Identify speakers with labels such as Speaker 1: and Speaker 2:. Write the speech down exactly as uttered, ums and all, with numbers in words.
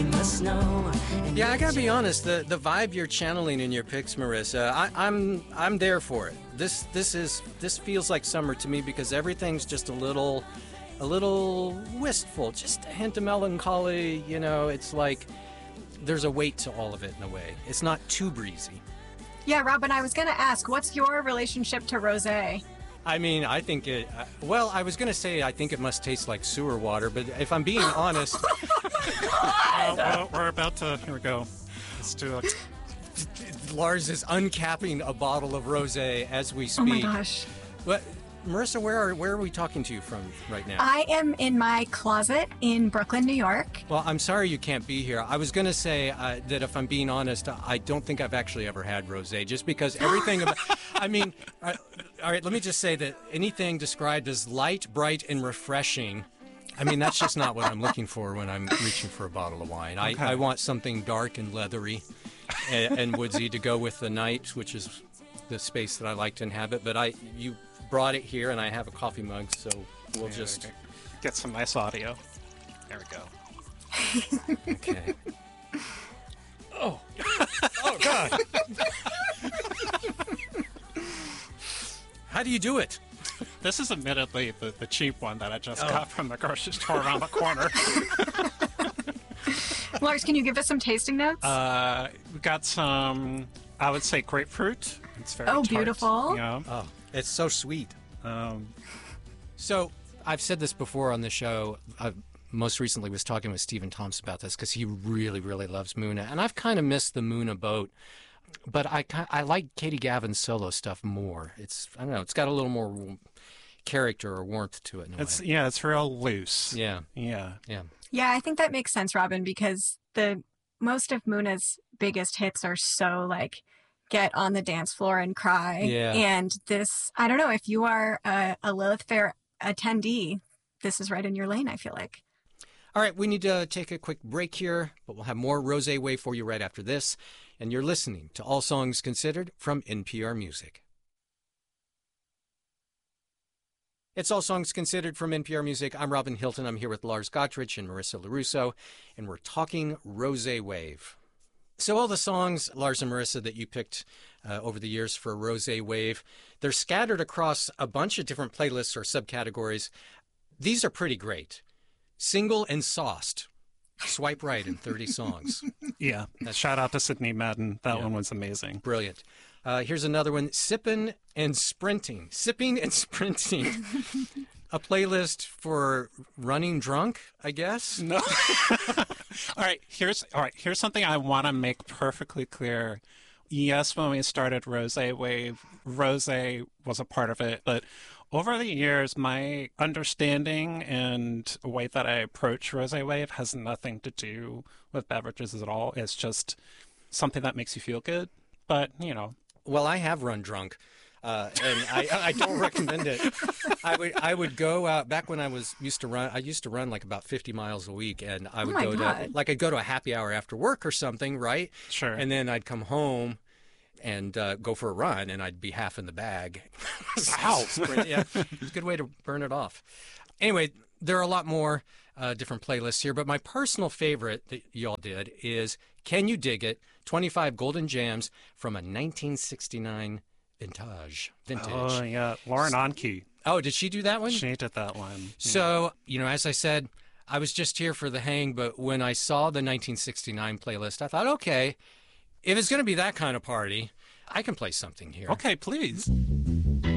Speaker 1: in the snow.
Speaker 2: Yeah, I gotta be honest. The the vibe you're channeling in your picks, Marissa, I, I'm I'm there for it. This this is this feels like summer to me because everything's just a little a little wistful, just a hint of melancholy. You know, it's like there's a weight to all of it in a way. It's not too breezy.
Speaker 3: Yeah, Robin, I was going to ask, what's your relationship to rosé?
Speaker 2: I mean, I think it. Uh, well, I was gonna say I think it must taste like sewer water, but if I'm being honest,
Speaker 4: uh, well, we're about to. Here we go. Let's do it.
Speaker 2: Lars is uncapping a bottle of rosé as we speak.
Speaker 3: Oh my gosh.
Speaker 2: But Marissa, where are where are we talking to you from right now?
Speaker 3: I am in my closet in Brooklyn, New York.
Speaker 2: Well, I'm sorry you can't be here. I was going to say uh, that if I'm being honest, I don't think I've actually ever had rosé, just because everything about... I mean, uh, all right, let me just say that anything described as light, bright, and refreshing, I mean, that's just not what I'm looking for when I'm reaching for a bottle of wine. I,
Speaker 4: Okay.
Speaker 2: I want something dark and leathery and, and woodsy to go with the night, which is the space that I like to inhabit. But I, you brought it here, and I have a coffee mug, so we'll
Speaker 4: Yeah,
Speaker 2: just...
Speaker 4: okay. Get some nice audio. There we go.
Speaker 2: Okay. Oh. Oh, God. How do you do it?
Speaker 4: This is admittedly the, the cheap one that I just
Speaker 2: Oh.
Speaker 4: got from the grocery store around the corner.
Speaker 3: Lars, can you give us some tasting notes?
Speaker 4: Uh, we got some, I would say, grapefruit. It's very
Speaker 3: Oh,
Speaker 4: tart,
Speaker 3: beautiful.
Speaker 4: Yeah.
Speaker 2: Oh, it's so sweet.
Speaker 4: Um,
Speaker 2: So, I've said this before on the show. I most recently was talking with Stephen Thompson about this because he really, really loves Muna. And I've kind of missed the Muna boat. But I, ki- I like Katie Gavin's solo stuff more. It's, I don't know, it's got a little more character or warmth to it in a
Speaker 4: it's
Speaker 2: way.
Speaker 4: yeah, it's real loose.
Speaker 2: Yeah,
Speaker 4: Yeah.
Speaker 2: yeah.
Speaker 3: Yeah, I think that makes sense, Robin, because the most of Muna's biggest hits are so like get on the dance floor and cry.
Speaker 2: Yeah.
Speaker 3: And this, I don't know, if you are a, a Lilith Fair attendee, this is right in your lane, I feel like.
Speaker 2: All right, we need to take a quick break here, but we'll have more Rosé Wave for you right after this. And you're listening to All Songs Considered from N P R Music. It's All Songs Considered from N P R Music. I'm Robin Hilton. I'm here with Lars Gottrich and Marissa LaRusso, and we're talking Rosé Wave. So all the songs, Lars and Marissa, that you picked uh, over the years for Rosé Wave, they're scattered across a bunch of different playlists or subcategories. These are pretty great. Single and sauced. Swipe right in thirty songs.
Speaker 4: Yeah. Shout out to Sydney Madden. That
Speaker 2: Yeah.
Speaker 4: one was amazing.
Speaker 2: Brilliant. Uh, here's another one. Sippin' and Sprinting. Sipping and Sprinting. A playlist for running drunk, I guess?
Speaker 4: No. all right. Here's all right. Here's something I want to make perfectly clear. Yes, when we started Rosé Wave, Rosé was a part of it, but over the years, my understanding and the way that I approach Rosé Wave has nothing to do with beverages at all. It's just something that makes you feel good. But you know,
Speaker 2: Well, I have run drunk, uh, and I, I don't recommend it. I would I would go out back when I was used to run. I used to run like about fifty miles a week, and I would
Speaker 3: my
Speaker 2: go to
Speaker 3: God.
Speaker 2: like I'd go to a happy hour after work or something, right?
Speaker 4: Sure.
Speaker 2: And then I'd come home and uh, go for a run, and I'd be half in the bag.
Speaker 4: Wow.
Speaker 2: Yeah, it's a good way to burn it off. Anyway, there are a lot more uh, different playlists here, but my personal favorite that y'all did is Can You Dig It? twenty-five Golden Jams from a nineteen sixty-nine vintage. Vintage.
Speaker 4: Oh yeah, Lauren Anke.
Speaker 2: Oh, did she do that one?
Speaker 4: She did that one.
Speaker 2: So, you know, as I said, I was just here for the hang, but when I saw the nineteen sixty-nine playlist, I thought, okay, if it's going to be that kind of party, I can play something here.
Speaker 4: Okay, please.